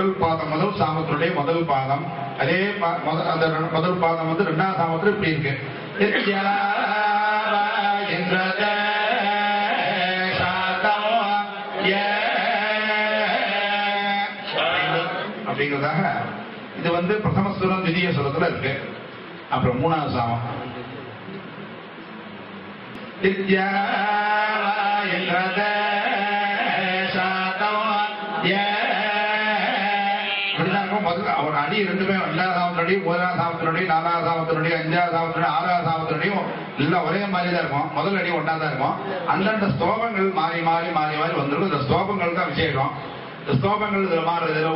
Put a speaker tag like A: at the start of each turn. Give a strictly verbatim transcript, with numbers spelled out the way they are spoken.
A: முதல் பாதம் முதல் சாமத்தினுடைய முதல் பாதம். அதே அந்த முதல் பாதம் வந்து ரெண்டாவது சாமத்துல இப்படி இருக்கு. அப்படிங்கிறதாக இது வந்து பிரதமஸ்வரம் திதிய சுரத்துல இருக்கு. அப்புறம் மூணாவது சாமம் ஒரு அடி ரெண்டுமே ரெண்டாவது சாமத்தினுடைய முதலாவது சாமத்தினுடைய நாலாவது சாமத்தினுடைய அஞ்சாவது சாமத்தினுடைய ஆறாவது சாமத்தினுடையும் எல்லாம் ஒரே மாதிரி தான் இருக்கும். முதல் அடி ஒன்றா தான் இருக்கும். அந்தந்த ஸ்லோகங்கள் மாறி மாறி மாறி மாறி வந்துடும். இந்த ஸ்லோகங்கள் தான் விசேஷம். இந்த ஸ்லோகங்கள் இதுல மாறுறது